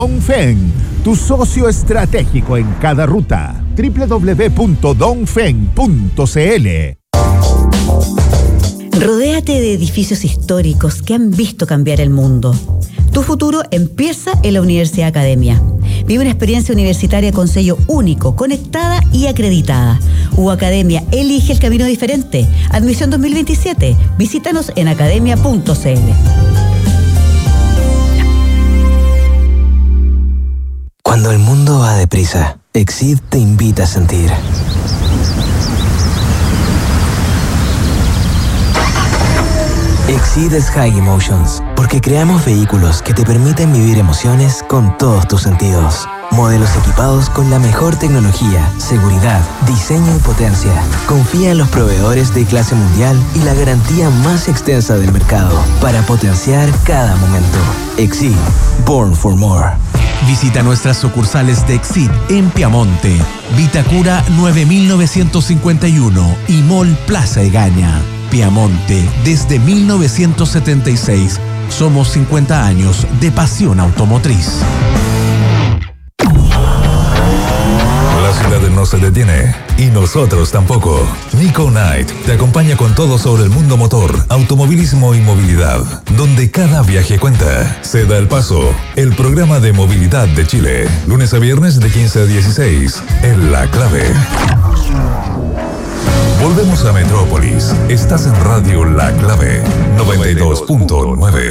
Dongfeng, tu socio estratégico en cada ruta. www.dongfeng.cl. Rodéate de edificios históricos que han visto cambiar el mundo. Tu futuro empieza en la Universidad Academia. Vive una experiencia universitaria con sello único, conectada y acreditada. Academia elige el camino diferente. Admisión 2027. Visítanos en academia.cl. Cuando el mundo va deprisa, Exceed te invita a sentir. Exceed es High Emotions, porque creamos vehículos que te permiten vivir emociones con todos tus sentidos. Modelos equipados con la mejor tecnología, seguridad, diseño y potencia. Confía en los proveedores de clase mundial y la garantía más extensa del mercado para potenciar cada momento. Exceed, born for more. Visita nuestras sucursales de Exceed en Piamonte, Vitacura 9951 y Mall Plaza Egaña. Piamonte, desde 1976. Somos 50 años de pasión automotriz. La ciudad no se detiene y nosotros tampoco. Nico Night te acompaña con todo sobre el mundo motor, automovilismo y movilidad, donde cada viaje cuenta. Se da el paso, el programa de movilidad de Chile, lunes a viernes de 15 a 16, en La Clave. Volvemos a Metrópolis. Estás en Radio La Clave 92.9.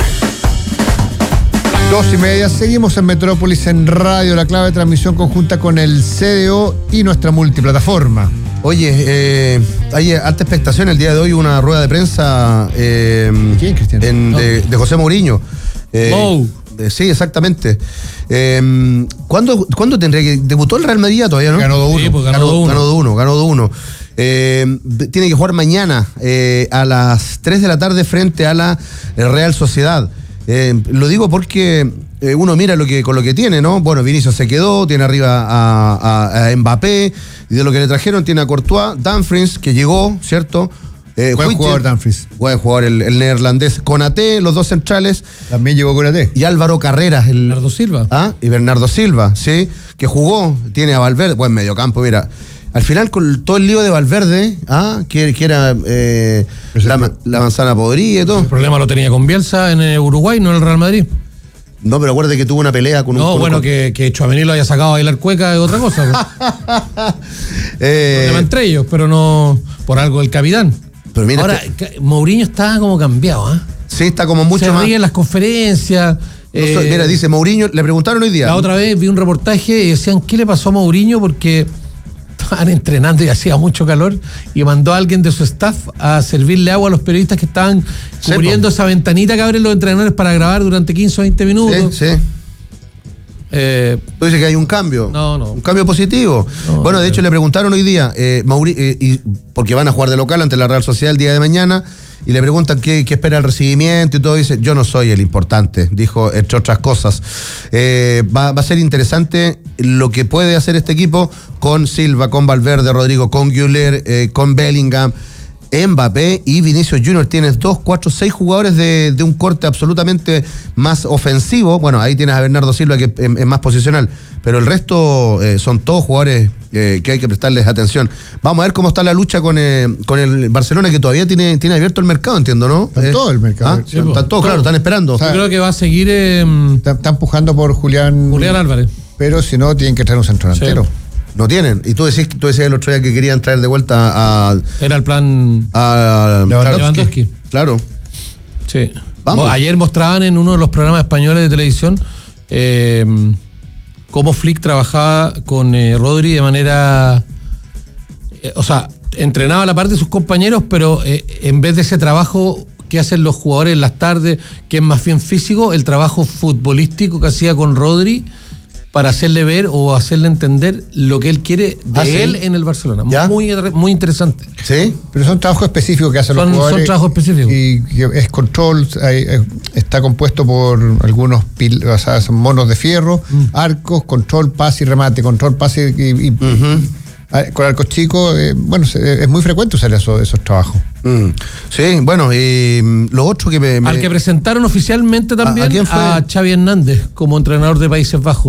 2:30, seguimos en Metrópolis en Radio La Clave, transmisión conjunta con el CDO y nuestra multiplataforma. Oye, hay alta expectación el día de hoy, una rueda de prensa ¿Quién, Cristian? de José Mourinho. Sí, exactamente. ¿Cuándo tendría que...? ¿Debutó el Real Madrid todavía, no? Ganó 2-1. Sí, pues ganó 2-1. Tiene que jugar mañana a las 3 de la tarde frente a la Real Sociedad. Lo digo porque uno mira con lo que tiene, ¿no? Bueno, Vinicius se quedó, tiene arriba a Mbappé, y de lo que le trajeron tiene a Courtois, Dumfries, que llegó, ¿cierto? Buen jugador Dumfries. Buen jugador el neerlandés. Konaté, los dos centrales. También llegó Konaté. Y Álvaro Carreras. Bernardo Silva. Y Bernardo Silva, sí, que jugó, tiene a Valverde, buen mediocampo, mira. Al final, con todo el lío de Valverde, que era la manzana podrida y todo. El problema lo tenía con Bielsa en Uruguay, no en el Real Madrid. No, pero acuérdate que tuvo una pelea con que Tchouaméni lo haya sacado a bailar cueca es otra cosa. Problema entre ellos, pero no por algo del capitán. Pero mira, ahora, Mourinho está como cambiado, Sí, está como mucho más. Se ríe en las conferencias. Mira, dice Mourinho, le preguntaron hoy día. La otra vez vi un reportaje y decían, ¿qué le pasó a Mourinho? Porque estaban entrenando y hacía mucho calor y mandó a alguien de su staff a servirle agua a los periodistas que estaban cubriendo esa ventanita que abren los entrenadores para grabar durante 15 o 20 minutos. Sí. Tú dices que hay un cambio. No. Un cambio positivo. De hecho, le preguntaron hoy día, porque van a jugar de local ante la Real Sociedad el día de mañana, y le preguntan qué espera el recibimiento y todo. Dice, yo no soy el importante, dijo, entre otras cosas. Va a ser interesante lo que puede hacer este equipo con Silva, con Valverde, Rodrigo, con Güler, con Bellingham, Mbappé y Vinicius Junior. Tienes 2, 4, 6 jugadores de un corte absolutamente más ofensivo. Bueno, ahí tienes a Bernardo Silva, que es más posicional, pero el resto son todos jugadores que hay que prestarles atención. Vamos a ver cómo está la lucha con el Barcelona, que todavía tiene abierto el mercado, entiendo, ¿no? Está todo el mercado. Están todos, claro, están esperando. Yo creo que va a seguir... Está empujando por Julián Álvarez. Pero si no, tienen que traer un centro delantero. No tienen. Y tú decías el otro día que querían traer de vuelta a... Era el plan... A Lewandowski. Claro. Sí. Vamos. Ayer mostraban en uno de los programas españoles de televisión cómo Flick trabajaba con Rodri de manera... entrenaba a la par de sus compañeros, pero en vez de ese trabajo que hacen los jugadores en las tardes, que es más bien físico, el trabajo futbolístico que hacía con Rodri para hacerle ver o hacerle entender lo que él quiere de él en el Barcelona. Muy interesante. ¿Sí? Pero son trabajos específicos que hacen los jugadores. Son trabajos específicos. Y es control, está compuesto por algunos son monos de fierro, arcos, control, pase y remate, control, pase y con arcos chicos, bueno, es muy frecuente usar esos trabajos. Sí, bueno, lo otro que Al que presentaron oficialmente también, ¿a quién fue? a Xavi Hernández como entrenador de Países Bajos.